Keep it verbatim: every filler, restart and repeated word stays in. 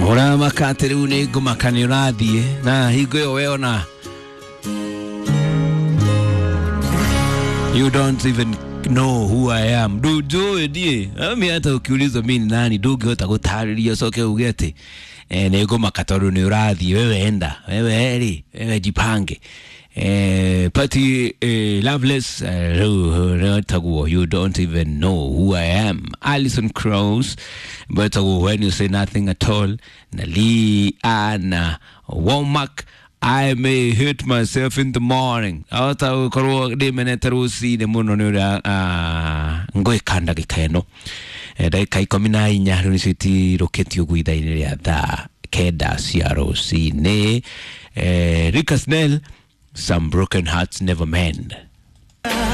Ora makate riu ni ngumakani urathie na hingo yo weona you don't even know who I am. Dujo die. Ami hata ukiulizwa mimi ni nani duge utakutariria soke ugete. Eh ni ngumakatoru ni urathie wewe enda. Wewe heri, wewe jipange. Eh Patty eh, Loveless uh, you don't even know who I am. Alison Krauss, but when you say nothing at all. Nali Anna Womack, I may hurt myself in the morning. Ata ukoro de menetaru si de muno ni ah ngoi kanda gikeno. Eh dai kai komina inya ni siti roketi uguida ni ya da keda siaro si ne eh Ricasnell. Some broken hearts never mend.